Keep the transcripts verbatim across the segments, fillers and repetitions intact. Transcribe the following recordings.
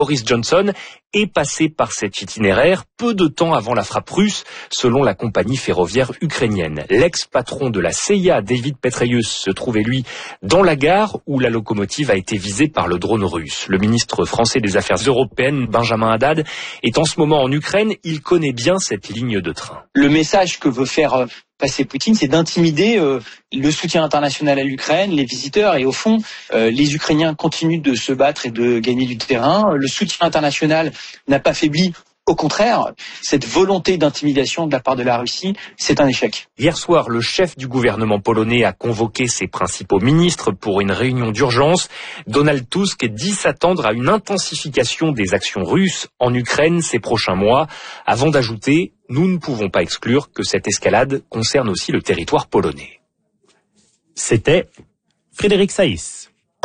Boris Johnson est passé par cet itinéraire peu de temps avant la frappe russe, selon la compagnie ferroviaire ukrainienne. L'ex-patron de la C I A, David Petraeus, se trouvait lui dans la gare où la locomotive a été visée par le drone russe. Le ministre français des Affaires européennes, Benjamin Haddad, est en ce moment en Ukraine. Il connaît bien cette ligne de train. Le message que veut faire passer Poutine, c'est d'intimider euh, le soutien international à l'Ukraine, les visiteurs, et au fond, euh, les Ukrainiens continuent de se battre et de gagner du terrain. Le soutien international n'a pas faibli. Au contraire, cette volonté d'intimidation de la part de la Russie, c'est un échec. Hier soir, le chef du gouvernement polonais a convoqué ses principaux ministres pour une réunion d'urgence. Donald Tusk dit s'attendre à une intensification des actions russes en Ukraine ces prochains mois, avant d'ajouter « Nous ne pouvons pas exclure que cette escalade concerne aussi le territoire polonais ». C'était Frédéric Saïs.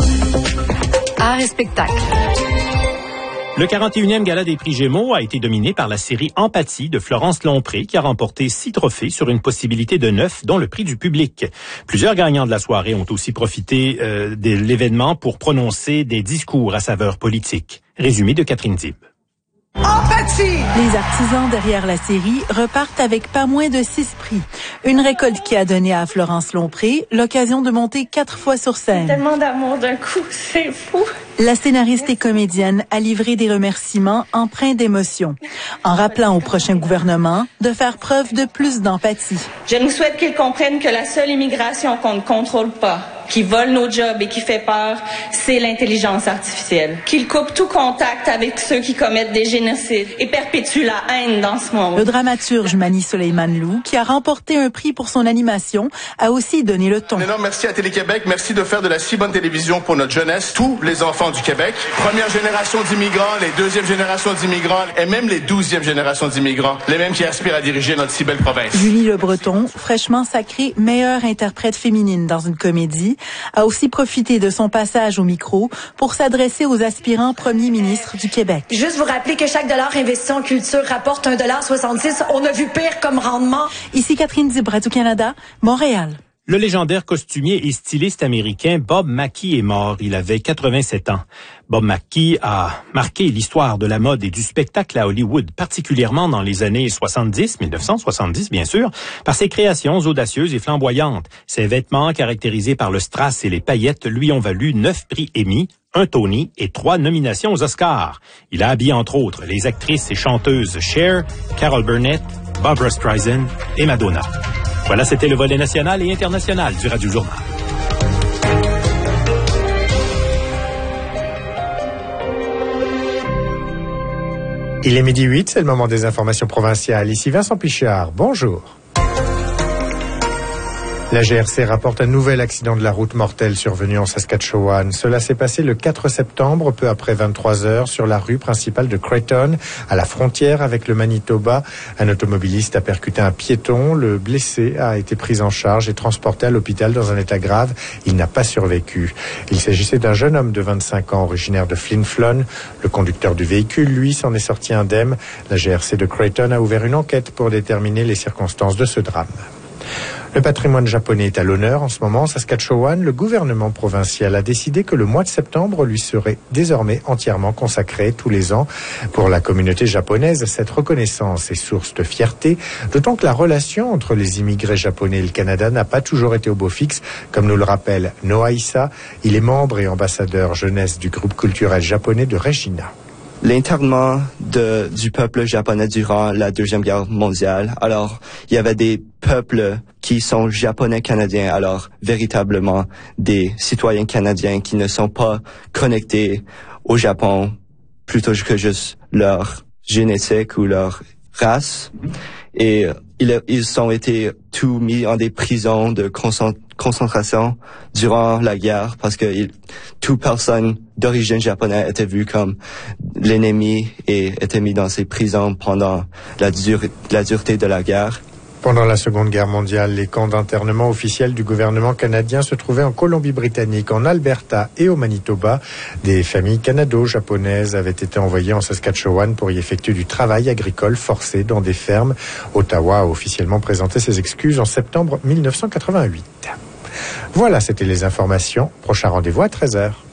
Art et spectacle. Le quarante et unième Gala des prix Gémeaux a été dominé par la série Empathie de Florence Lompré, qui a remporté six trophées sur une possibilité de neuf, dont le prix du public. Plusieurs gagnants de la soirée ont aussi profité euh, de l'événement pour prononcer des discours à saveur politique. Résumé de Catherine Zib. Empathie! Les artisans derrière la série repartent avec pas moins de six prix. Une récolte qui a donné à Florence Lompré l'occasion de monter quatre fois sur scène. Tellement d'amour d'un coup, c'est fou. La scénariste et comédienne a livré des remerciements empreints d'émotion, en rappelant au prochain gouvernement de faire preuve de plus d'empathie. Je nous souhaite qu'ils comprennent que la seule immigration qu'on ne contrôle pas, qui vole nos jobs et qui fait peur, c'est l'intelligence artificielle. Qu'ils coupent tout contact avec ceux qui commettent des génocides et perpétuent la haine dans ce monde. Le dramaturge Mani Soleiman Lou, qui a remporté un prix pour son animation, a aussi donné le ton. Un énorme merci à Télé-Québec. Merci de faire de la si bonne télévision pour notre jeunesse, tous les enfants du Québec. Première génération d'immigrants, les deuxième génération d'immigrants et même les douzième génération d'immigrants, les mêmes qui aspirent à diriger notre si belle province. Julie Le Breton, fraîchement sacrée meilleure interprète féminine dans une comédie, a aussi profité de son passage au micro pour s'adresser aux aspirants premiers ministres du Québec. Juste vous rappeler que chaque dollar investi en culture rapporte un dollar soixante-six. On a vu pire comme rendement. Ici Catherine Zib, Radio-Canada, Montréal. Le légendaire costumier et styliste américain Bob Mackie est mort. Il avait quatre-vingt-sept ans. Bob Mackie a marqué l'histoire de la mode et du spectacle à Hollywood, particulièrement dans les années soixante-dix, mille neuf cent soixante-dix bien sûr, par ses créations audacieuses et flamboyantes. Ses vêtements, caractérisés par le strass et les paillettes, lui ont valu neuf prix Emmy, un Tony et trois nominations aux Oscars. Il a habillé entre autres les actrices et chanteuses Cher, Carol Burnett, Barbra Streisand et Madonna. Voilà, c'était le volet national et international du Radio Journal. Il est midi huit, c'est le moment des informations provinciales. Ici Vincent Pichard, bonjour. La G R C rapporte un nouvel accident de la route mortel survenu en Saskatchewan. Cela s'est passé le quatre septembre, peu après vingt-trois heures, sur la rue principale de Creighton, à la frontière avec le Manitoba. Un automobiliste a percuté un piéton. Le blessé a été pris en charge et transporté à l'hôpital dans un état grave. Il n'a pas survécu. Il s'agissait d'un jeune homme de vingt-cinq ans, originaire de Flin Flon. Le conducteur du véhicule, lui, s'en est sorti indemne. La G R C de Creighton a ouvert une enquête pour déterminer les circonstances de ce drame. Le patrimoine japonais est à l'honneur en ce moment. En Saskatchewan, le gouvernement provincial a décidé que le mois de septembre lui serait désormais entièrement consacré tous les ans. Pour la communauté japonaise, cette reconnaissance est source de fierté, d'autant que la relation entre les immigrés japonais et le Canada n'a pas toujours été au beau fixe, comme nous le rappelle Noah Issa. Il est membre et ambassadeur jeunesse du groupe culturel japonais de Regina. L'internement de, du peuple japonais durant la Deuxième Guerre mondiale. Alors, il y avait des peuples qui sont japonais-canadiens, alors véritablement des citoyens canadiens qui ne sont pas connectés au Japon plutôt que juste leur génétique ou leur race. Et ils, ils ont été tous mis en des prisons de concentration durant la guerre parce que il, toute personne d'origine japonaise était vue comme l'ennemi et était mis dans ces prisons pendant la, dur, la dureté de la guerre. Pendant la Seconde Guerre mondiale, les camps d'internement officiels du gouvernement canadien se trouvaient en Colombie-Britannique, en Alberta et au Manitoba. Des familles canado-japonaises avaient été envoyées en Saskatchewan pour y effectuer du travail agricole forcé dans des fermes. Ottawa a officiellement présenté ses excuses en septembre mille neuf cent quatre-vingt-huit. Voilà, c'était les informations. Prochain rendez-vous à treize heures.